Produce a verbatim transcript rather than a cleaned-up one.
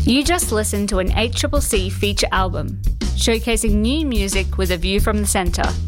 You just listened to an H C C C feature album, showcasing new music with a view from the centre.